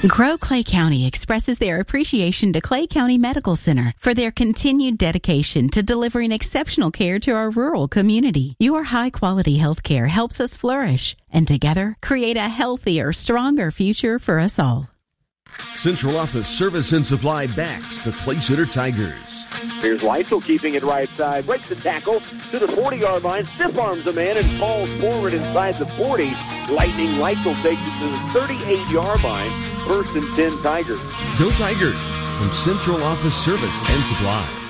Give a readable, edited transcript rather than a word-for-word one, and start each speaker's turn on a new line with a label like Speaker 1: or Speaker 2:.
Speaker 1: Grow Clay County expresses their appreciation to Clay County Medical Center for their continued dedication to delivering exceptional care to our rural community. Your high-quality health care helps us flourish and together create a healthier, stronger future for us all.
Speaker 2: Central Office Service and Supply backs the Clay Center Tigers.
Speaker 3: Here's Leitzel keeping it right side. Breaks the tackle to the 40-yard line. Stiff arms a man and falls forward inside the 40. Lightning Leitzel takes it to the 38-yard line. 1st and 10 Tigers.
Speaker 2: Go Tigers from Central Office Service and Supply.